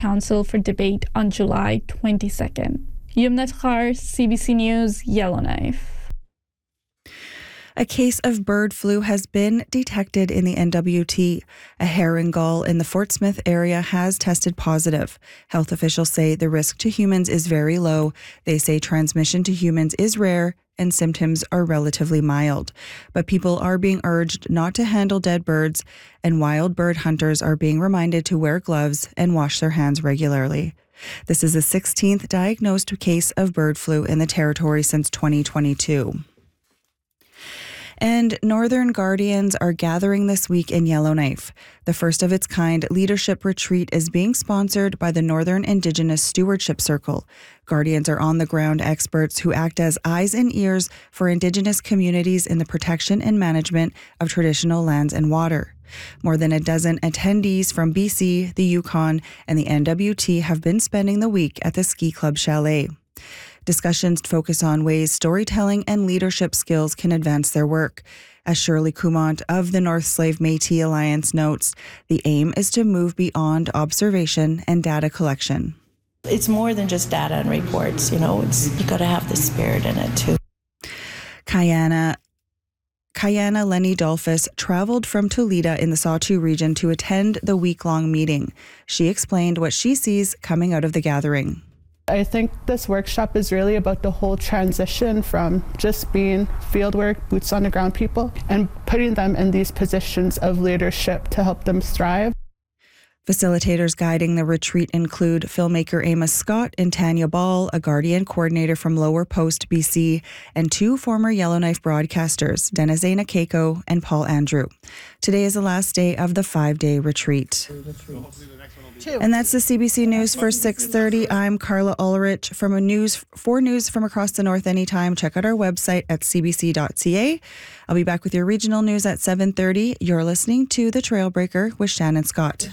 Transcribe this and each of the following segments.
Council for debate on July 22nd. Yumna Khar, CBC News, Yellowknife. A case of bird flu has been detected in the NWT. A herring gull in the Fort Smith area has tested positive. Health officials say the risk to humans is very low. They say transmission to humans is rare and symptoms are relatively mild. But people are being urged not to handle dead birds, and wild bird hunters are being reminded to wear gloves and wash their hands regularly. This is the 16th diagnosed case of bird flu in the territory since 2022. And Northern Guardians are gathering this week in Yellowknife. The first of its kind leadership retreat is being sponsored by the Northern Indigenous Stewardship Circle. Guardians are on-the-ground experts who act as eyes and ears for Indigenous communities in the protection and management of traditional lands and water. More than a dozen attendees from BC, the Yukon, and the NWT have been spending the week at the Ski Club Chalet. Discussions focus on ways storytelling and leadership skills can advance their work. As Shirley Coumont of the North Slave Métis Alliance notes, the aim is to move beyond observation and data collection. It's more than just data and reports, you got to have the spirit in it too. Kayana Lenny Dolphus traveled from Toledo in the Sawtoo region to attend the week-long meeting. She explained what she sees coming out of the gathering. I think this workshop is really about the whole transition from just being fieldwork, boots on the ground people, and putting them in these positions of leadership to help them thrive. Facilitators guiding the retreat include filmmaker Amos Scott and Tanya Ball, a Guardian coordinator from Lower Post, BC, and two former Yellowknife broadcasters, Denizena Keiko and Paul Andrew. Today is the last day of the 5-day retreat. And that's the CBC News for 6:30. I'm Carla Ulrich. For news from across the north anytime, check out our website at cbc.ca. I'll be back with your regional news at 7:30. You're listening to The Trailbreaker with Shannon Scott.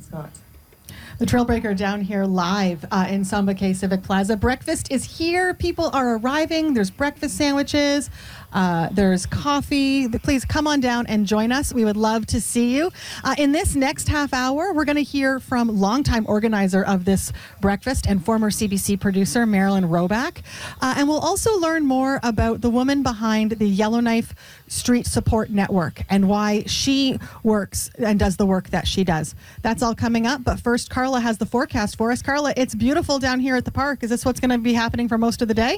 The Trailbreaker down here live in Samba Cay Civic Plaza. Breakfast is here. People are arriving. There's breakfast sandwiches. There's coffee. Please come on down and join us. We would love to see you. In this next half hour, we're going to hear from longtime organizer of this breakfast and former CBC producer, Marilyn Roback. And we'll also learn more about the woman behind the Yellowknife Street Support Network and why she works and does the work that she does. That's all coming up. But first, Carla has the forecast for us. Carla, it's beautiful down here at the park. Is this what's going to be happening for most of the day?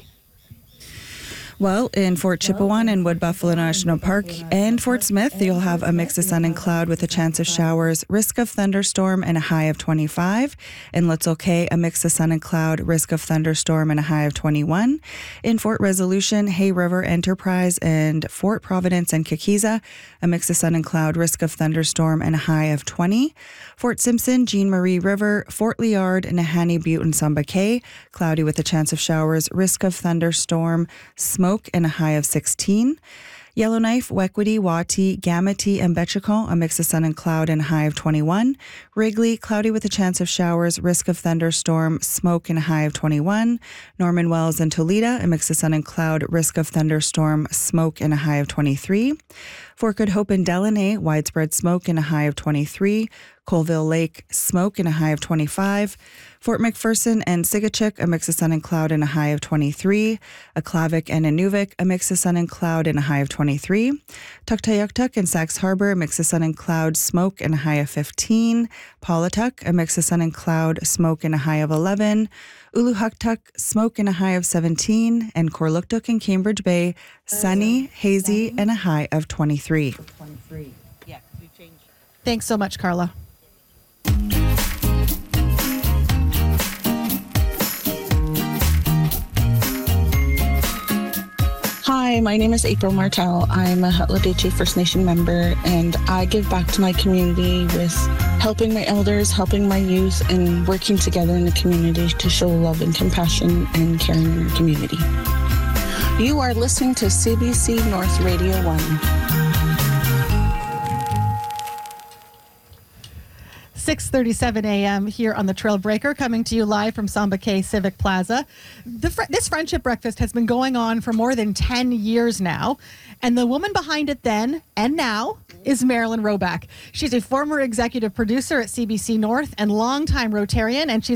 Well, in Fort Chipewyan and Wood Buffalo National Park and Fort Smith, you'll have a mix of sun and cloud with a chance of showers, risk of thunderstorm and a high of 25. In Litzel Cay, a mix of sun and cloud, risk of thunderstorm and a high of 21. In Fort Resolution, Hay River Enterprise and Fort Providence and Kikiza, a mix of sun and cloud, risk of thunderstorm and a high of 20. Fort Simpson, Jean Marie River, Fort Liard, Nahanni Butte and Samba Cay, cloudy with a chance of showers, risk of thunderstorm, smoke and a high of 16. Yellowknife, Wequity, Wati, Gamity, and Betchicon, a mix of sun and cloud and a high of 21. Wrigley, cloudy with a chance of showers, risk of thunderstorm, smoke and a high of 21. Norman Wells and Toledo, a mix of sun and cloud, risk of thunderstorm, smoke and a high of 23. Fort Good Hope and Delaney, widespread smoke and a high of 23. Colville Lake, smoke and a high of 25. Fort McPherson and Sigachik, a mix of sun and cloud and a high of 23. Aklavik and Inuvik, a mix of sun and cloud and a high of 23. Tuktoyaktuk and Sax Harbor, a mix of sun and cloud, smoke and a high of 15. Paulatuk, a mix of sun and cloud, smoke and a high of 11. Uluhuktuk, smoke and a high of 17. And Korluktuk and Cambridge Bay, sunny, hazy, and a high of 23. Thanks so much, Carla. Hi, my name is April Martel. I'm a Hatladiche First Nation member, and I give back to my community with helping my elders, helping my youth, and working together in the community to show love and compassion and caring in our community. You are listening to CBC North Radio 1. 6:37 a.m. here on the Trailbreaker, coming to you live from Samba Cay Civic Plaza. This friendship breakfast has been going on for more than 10 years now, and the woman behind it then and now is Marilyn Roback. She's a former executive producer at CBC North and longtime Rotarian, and she's